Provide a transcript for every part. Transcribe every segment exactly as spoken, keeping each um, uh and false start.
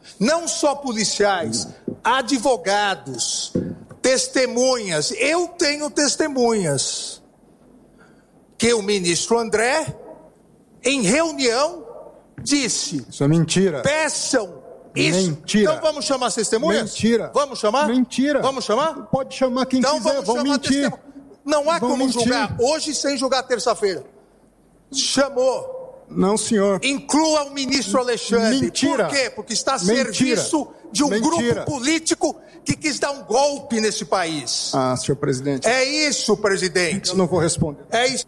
não só policiais, advogados, testemunhas. Eu tenho testemunhas que o ministro André, em reunião, disse... Isso é mentira. Peçam isso. Mentira. Então vamos chamar as testemunhas? Mentira. Vamos chamar? Mentira. Vamos chamar? Pode chamar quem então quiser, vamos vão chamar mentir. Testemunha. Não há vão como mentir. julgar hoje sem julgar terça-feira. Chamou. Não, senhor. Inclua o ministro Alexandre. Mentira. Por quê? Porque está a Mentira. serviço de um Mentira. grupo político que quis dar um golpe nesse país. Ah, senhor presidente. É isso, presidente. Eu não vou responder. É isso.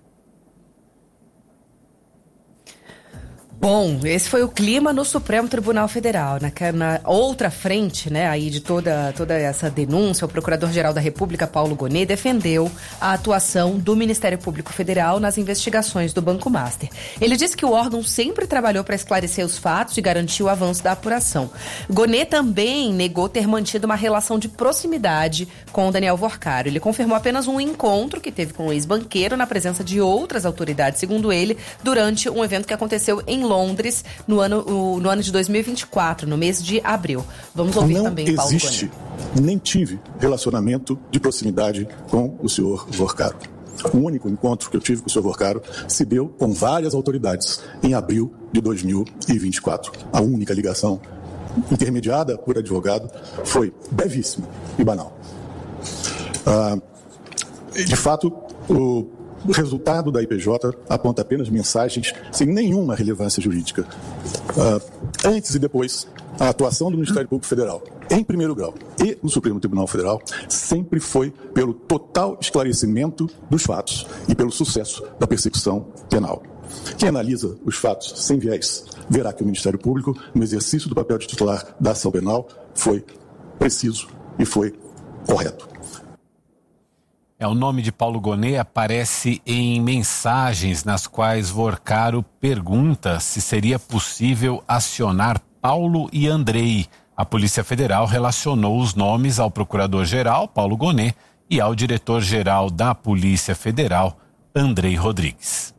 Bom, esse foi o clima no Supremo Tribunal Federal. Na, na outra frente, né, aí de toda, toda essa denúncia, o Procurador-Geral da República, Paulo Gonet, defendeu a atuação do Ministério Público Federal nas investigações do Banco Master. Ele disse que o órgão sempre trabalhou para esclarecer os fatos e garantir o avanço da apuração. Gonet também negou ter mantido uma relação de proximidade com o Daniel Worcaro. Ele confirmou apenas um encontro que teve com o ex-banqueiro na presença de outras autoridades, segundo ele, durante um evento que aconteceu em Londres, no ano, no ano de dois mil e vinte e quatro, no mês de abril. Vamos ouvir Não também Paulo Gonet. existe, nem tive relacionamento de proximidade com o senhor Worcaro. O único encontro que eu tive com o senhor Worcaro se deu com várias autoridades em abril de dois mil e vinte e quatro. A única ligação intermediada por advogado foi brevíssima e banal. Ah, de fato, o O resultado da I P J aponta apenas mensagens sem nenhuma relevância jurídica. Uh, antes e depois, a atuação do Ministério Público Federal, em primeiro grau, e no Supremo Tribunal Federal, sempre foi pelo total esclarecimento dos fatos e pelo sucesso da persecução penal. Quem analisa os fatos sem viés verá que o Ministério Público, no exercício do papel de titular da ação penal, foi preciso e foi correto. É, o nome de Paulo Gonet aparece em mensagens nas quais Worcaro pergunta se seria possível acionar Paulo e Andrei. A Polícia Federal relacionou os nomes ao Procurador-Geral, Paulo Gonet, e ao Diretor-Geral da Polícia Federal, Andrei Rodrigues.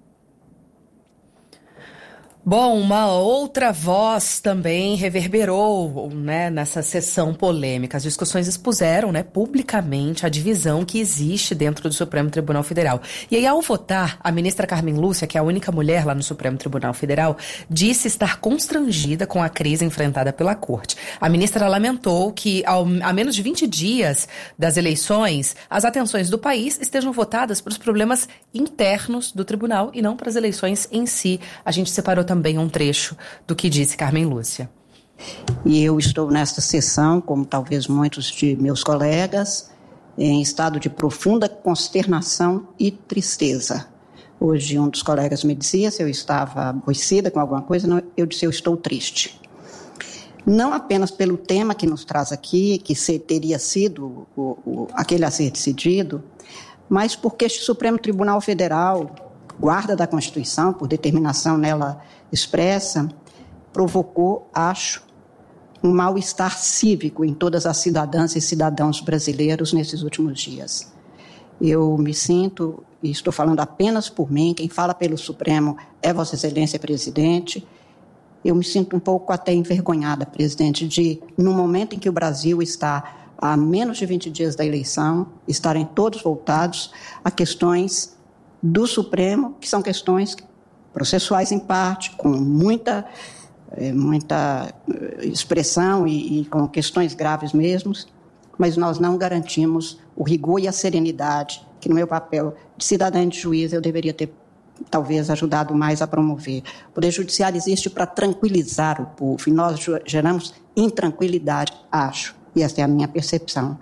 Bom, uma outra voz também reverberou, né, nessa sessão polêmica. As discussões expuseram, né, publicamente a divisão que existe dentro do Supremo Tribunal Federal. E aí, ao votar, a ministra Carmen Lúcia, que é a única mulher lá no Supremo Tribunal Federal, disse estar constrangida com a crise enfrentada pela Corte. A ministra lamentou que, ao, a menos de vinte dias das eleições, as atenções do país estejam voltadas para os problemas internos do tribunal e não para as eleições em si. A gente separou também também um trecho do que disse Carmen Lúcia. E eu estou nesta sessão, como talvez muitos de meus colegas, em estado de profunda consternação e tristeza. Hoje um dos colegas me dizia se eu estava aborrecida com alguma coisa, não, eu disse eu estou triste. Não apenas pelo tema que nos traz aqui, que se, teria sido o, o, aquele a ser decidido, mas porque este Supremo Tribunal Federal, guarda da Constituição, por determinação nela expressa, provocou, acho, um mal-estar cívico em todas as cidadãs e cidadãos brasileiros nesses últimos dias. Eu me sinto, e estou falando apenas por mim, quem fala pelo Supremo é Vossa Excelência Presidente, eu me sinto um pouco até envergonhada, presidente, de, no momento em que o Brasil está a menos de vinte dias da eleição, estarem todos voltados a questões do Supremo, que são questões processuais em parte, com muita, muita expressão e, e com questões graves mesmo, mas nós não garantimos o rigor e a serenidade que no meu papel de cidadã e de juiz eu deveria ter talvez ajudado mais a promover. O Poder Judiciário existe para tranquilizar o povo e nós geramos intranquilidade, acho, e essa é a minha percepção.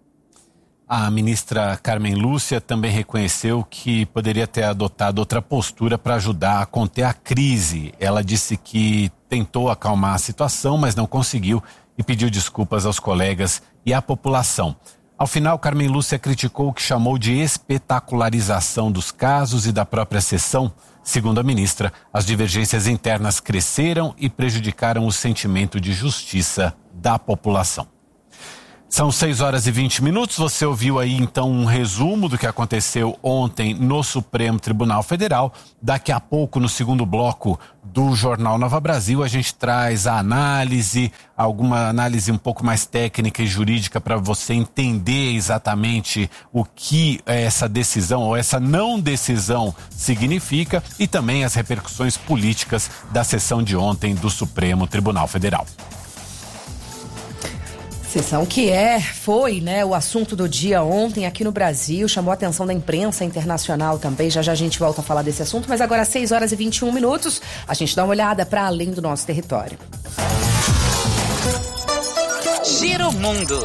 A ministra Carmen Lúcia também reconheceu que poderia ter adotado outra postura para ajudar a conter a crise. Ela disse que tentou acalmar a situação, mas não conseguiu e pediu desculpas aos colegas e à população. Ao final, Carmen Lúcia criticou o que chamou de espetacularização dos casos e da própria sessão. Segundo a ministra, as divergências internas cresceram e prejudicaram o sentimento de justiça da população. São seis horas e vinte minutos. Você ouviu aí então um resumo do que aconteceu ontem no Supremo Tribunal Federal. Daqui a pouco, no segundo bloco do Jornal Nova Brasil, a gente traz a análise, alguma análise um pouco mais técnica e jurídica para você entender exatamente o que essa decisão ou essa não decisão significa e também as repercussões políticas da sessão de ontem do Supremo Tribunal Federal. Sessão que é, foi, né, o assunto do dia ontem aqui no Brasil, chamou a atenção da imprensa internacional também, já já a gente volta a falar desse assunto, mas agora às seis horas e vinte e um minutos, a gente dá uma olhada para além do nosso território. Giro Mundo.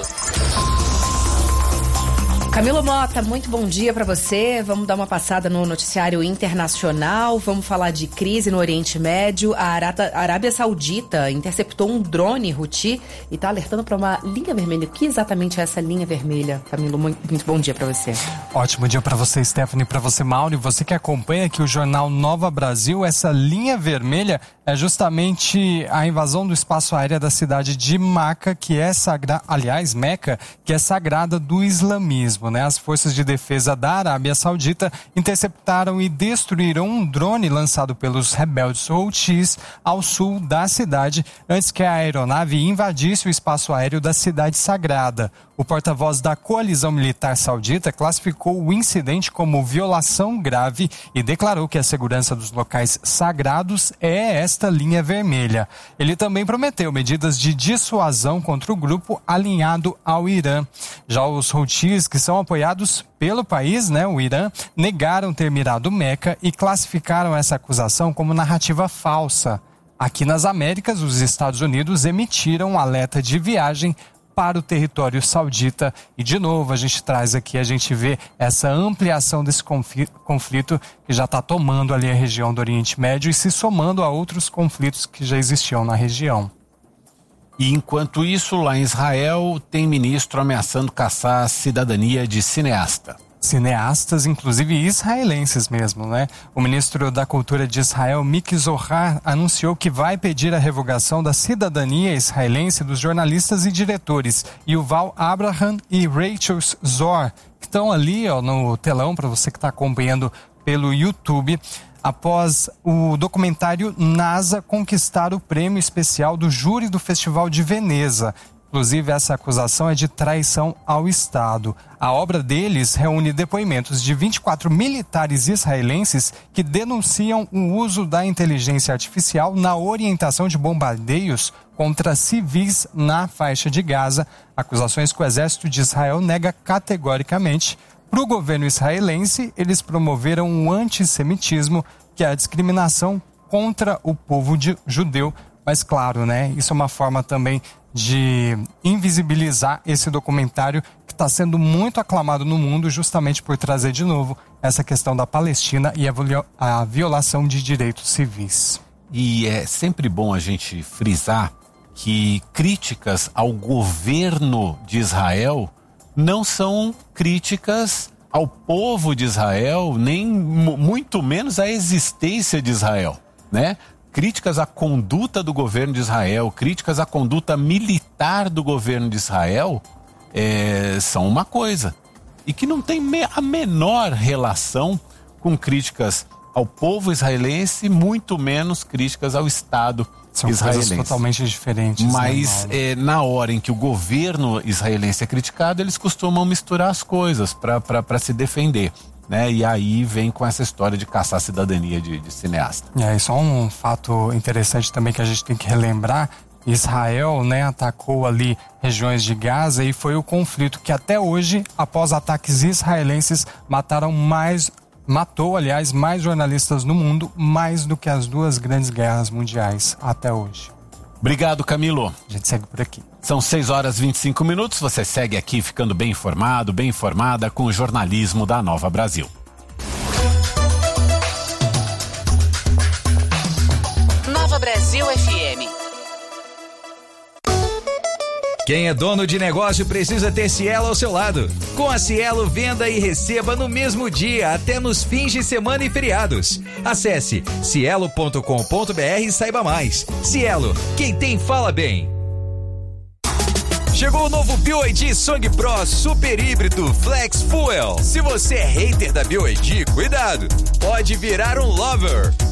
Camilo Mota, muito bom dia para você. Vamos dar uma passada no noticiário internacional. Vamos falar de crise no Oriente Médio. A Arábia Saudita interceptou um drone Houthi e está alertando para uma linha vermelha. O que exatamente é essa linha vermelha? Camilo, muito, muito bom dia para você. Ótimo dia para você, Stephanie, para você, Mauro. E você que acompanha aqui o Jornal Nova Brasil, essa linha vermelha é justamente a invasão do espaço aéreo da cidade de Meca, que é sagrada, aliás, Meca, que é sagrada do islamismo. Né? As forças de defesa da Arábia Saudita interceptaram e destruíram um drone lançado pelos rebeldes Houthis ao sul da cidade, antes que a aeronave invadisse o espaço aéreo da cidade sagrada. O porta-voz da coalizão militar saudita classificou o incidente como violação grave e declarou que a segurança dos locais sagrados é esta linha vermelha. Ele também prometeu medidas de dissuasão contra o grupo alinhado ao Irã. Já os Houthis, que são apoiados pelo país, né, o Irã, negaram ter mirado Meca e classificaram essa acusação como narrativa falsa. Aqui nas Américas, os Estados Unidos emitiram um alerta de viagem para o território saudita e, de novo, a gente traz aqui, a gente vê essa ampliação desse conflito que já está tomando ali a região do Oriente Médio e se somando a outros conflitos que já existiam na região. E enquanto isso, lá em Israel, tem ministro ameaçando caçar a cidadania de cineasta. Cineastas, inclusive israelenses mesmo, né? O ministro da Cultura de Israel, Miki Zohar, anunciou que vai pedir a revogação da cidadania israelense dos jornalistas e diretores Yuval Abraham e Rachel Zor, que estão ali, ó, no telão para você que está acompanhando pelo YouTube, após o documentário NASA conquistar o prêmio especial do júri do Festival de Veneza. Inclusive, essa acusação é de traição ao Estado. A obra deles reúne depoimentos de vinte e quatro militares israelenses que denunciam o uso da inteligência artificial na orientação de bombardeios contra civis na faixa de Gaza, acusações que o exército de Israel nega categoricamente. Para o governo israelense, eles promoveram um antissemitismo, que é a discriminação contra o povo de, judeu. Mas claro, né, isso é uma forma também de invisibilizar esse documentário que está sendo muito aclamado no mundo, justamente por trazer de novo essa questão da Palestina e a violação de direitos civis. E é sempre bom a gente frisar que críticas ao governo de Israel não são críticas ao povo de Israel, nem muito menos à existência de Israel, né? Críticas à conduta do governo de Israel, críticas à conduta militar do governo de Israel é, são uma coisa. E que não tem a menor relação com críticas ao povo israelense, muito menos críticas ao Estado são israelense. São coisas totalmente diferentes. Mas né, é, na hora em que o governo israelense é criticado, eles costumam misturar as coisas para se defender. Né? E aí vem com essa história de caçar a cidadania de, de cineasta. É, e só um fato interessante também que a gente tem que relembrar: Israel, né, atacou ali regiões de Gaza e foi o conflito que até hoje, após ataques israelenses, mataram mais, matou, aliás, mais jornalistas no mundo, mais do que as duas grandes guerras mundiais até hoje. Obrigado, Camilo. A gente segue por aqui. São seis horas e vinte e cinco minutos. Você segue aqui ficando bem informado, bem informada com o jornalismo da Nova Brasil. Nova Brasil F M. Quem é dono de negócio precisa ter Cielo ao seu lado. Com a Cielo, venda e receba no mesmo dia, até nos fins de semana e feriados. Acesse cielo ponto com ponto br e saiba mais. Cielo, quem tem fala bem. Chegou o novo B Y D Song Pro Super Híbrido Flex Fuel. Se você é hater da B Y D, cuidado, pode virar um lover.